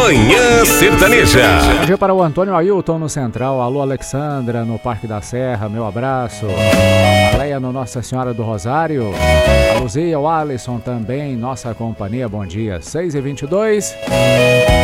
Manhã Sertaneja. Bom dia para o Antônio Ailton no Central. Alô, Alexandra no Parque da Serra, meu abraço. A Leia no Nossa Senhora do Rosário. A Luzia, o Alisson também, nossa companhia, bom dia. 6h22.